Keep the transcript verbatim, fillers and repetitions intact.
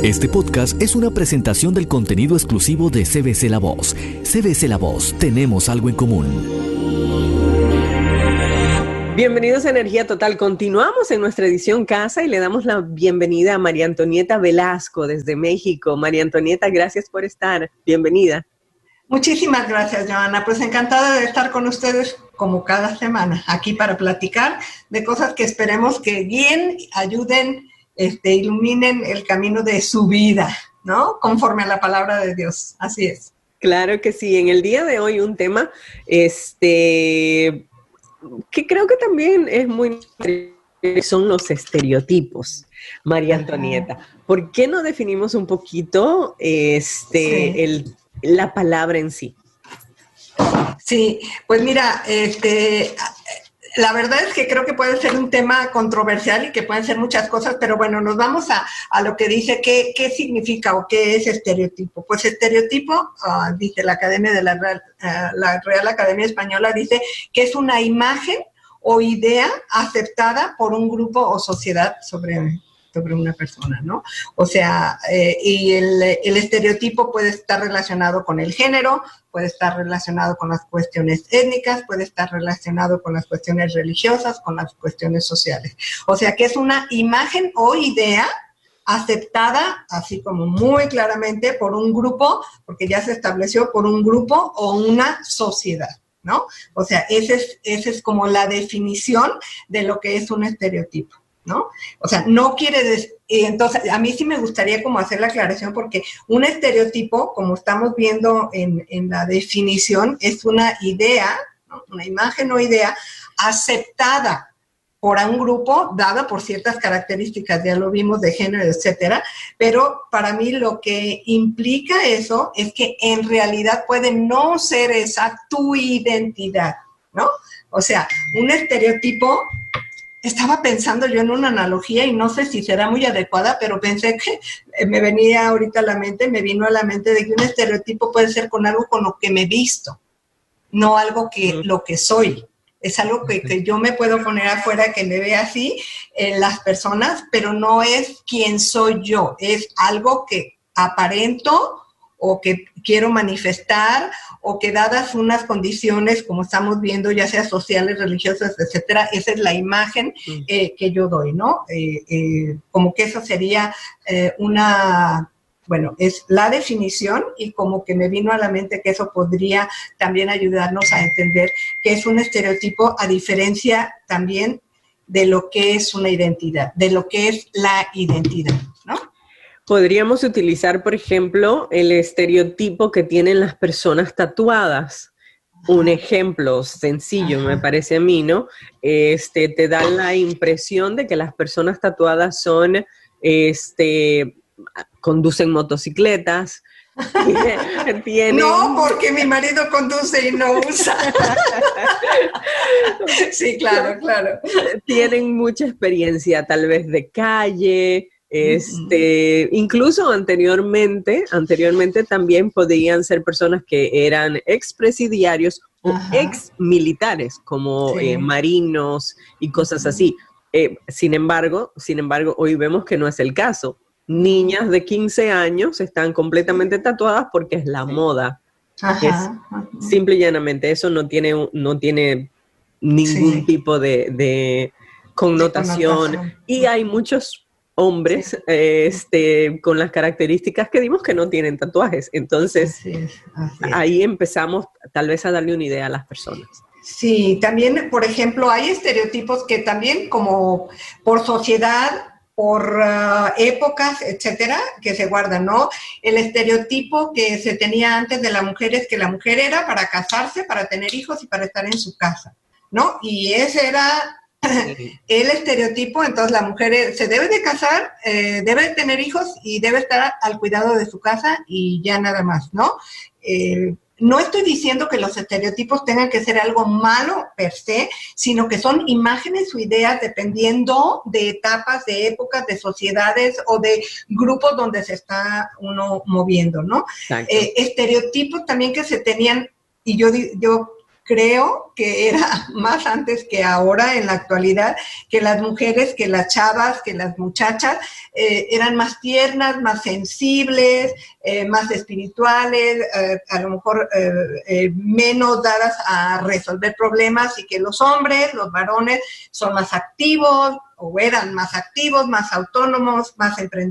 Este podcast es una presentación del contenido exclusivo de C B C La Voz. C B C La Voz, tenemos algo en común. Bienvenidos a Energía Total. Continuamos en nuestra edición Casa y le damos la bienvenida a María Antonieta Velasco desde México. María Antonieta, gracias por estar. Bienvenida. Muchísimas gracias, Joana. Pues encantada de estar con ustedes como cada semana aquí para platicar de cosas que esperemos que guíen, ayuden, este, iluminen el camino de su vida, ¿no? Conforme a la palabra de Dios. Así es. Claro que sí. En el día de hoy un tema, este... que creo que también es muy, son los estereotipos, María Antonieta. ¿Por qué no definimos un poquito este, sí. el, la palabra en sí? Sí, pues mira, este, la verdad es que creo que puede ser un tema controversial y que pueden ser muchas cosas, pero bueno, nos vamos a, a lo que dice qué, qué significa o qué es estereotipo. Pues estereotipo, uh, dice la Academia de la Real, uh, la Real Academia Española, dice que es una imagen o idea aceptada por un grupo o sociedad sobre, sobre una persona, ¿no? O sea, eh, y el, el estereotipo puede estar relacionado con el género, puede estar relacionado con las cuestiones étnicas, puede estar relacionado con las cuestiones religiosas, con las cuestiones sociales. O sea, que es una imagen o idea aceptada, así como muy claramente, por un grupo, porque ya se estableció por un grupo o una sociedad, ¿no? O sea, esa es, esa es como la definición de lo que es un estereotipo, ¿no? O sea, no quiere decir, entonces a mí sí me gustaría como hacer la aclaración porque un estereotipo, como estamos viendo en, en la definición, es una idea, ¿no? Una imagen o idea aceptada por un grupo, dada por ciertas características, ya lo vimos, de género, etcétera, pero para mí lo que implica eso es que en realidad puede no ser esa tu identidad, ¿no? O sea, un estereotipo... Estaba pensando yo en una analogía y no sé si será muy adecuada, pero pensé que me venía ahorita a la mente, me vino a la mente de que un estereotipo puede ser con algo con lo que me visto, no algo que lo que soy. Es algo que, que yo me puedo poner afuera, que me vea así en las personas, pero no es quien soy yo, es algo que aparento o que quiero manifestar, o que dadas unas condiciones, como estamos viendo, ya sea sociales, religiosas, etcétera, esa es la imagen eh, que yo doy, ¿no? Eh, eh, como que eso sería eh, una, bueno, es la definición, y como que me vino a la mente que eso podría también ayudarnos a entender que es un estereotipo, a diferencia también de lo que es una identidad, de lo que es la identidad, ¿no? Podríamos utilizar, por ejemplo, el estereotipo que tienen las personas tatuadas. Ajá. Un ejemplo sencillo, Ajá. me parece a mí, ¿no? Este, te da la impresión de que las personas tatuadas son, este, conducen motocicletas. Tienen... No, porque mi marido conduce y no usa. Sí, claro, claro. Tienen mucha experiencia, tal vez de calle. Este, uh-huh. Incluso anteriormente, anteriormente también podían ser personas que eran expresidiarios o uh-huh. exmilitares, como sí. eh, marinos y cosas uh-huh. así. Eh, sin embargo, sin embargo, hoy vemos que no es el caso. Niñas de quince años están completamente tatuadas porque es la sí. moda. Uh-huh. Es uh-huh. simple y llanamente, eso no tiene, no tiene ningún sí. tipo de, de connotación. Sí, connotación. Y hay muchos hombres sí. eh, este, con las características que dimos que no tienen tatuajes. Entonces, así es, así es. Ahí empezamos tal vez a darle una idea a las personas. Sí, también, por ejemplo, hay estereotipos que también como por sociedad, por uh, épocas, etcétera, que se guardan, ¿no? El estereotipo que se tenía antes de la mujer es que la mujer era para casarse, para tener hijos y para estar en su casa, ¿no? Y ese era... el estereotipo. Entonces la mujer se debe de casar, eh, debe de tener hijos y debe estar al cuidado de su casa y ya nada más, ¿no? Eh, no estoy diciendo que los estereotipos tengan que ser algo malo per se, sino que son imágenes o ideas dependiendo de etapas, de épocas, de sociedades o de grupos donde se está uno moviendo, ¿no? Eh, estereotipos también que se tenían, y yo, yo creo que era más antes que ahora, en la actualidad, que las mujeres, que las chavas, que las muchachas eh, eran más tiernas, más sensibles, eh, más espirituales, eh, a lo mejor eh, eh, menos dadas a resolver problemas, y que los hombres, los varones, son más activos o eran más activos, más autónomos, más emprendedores.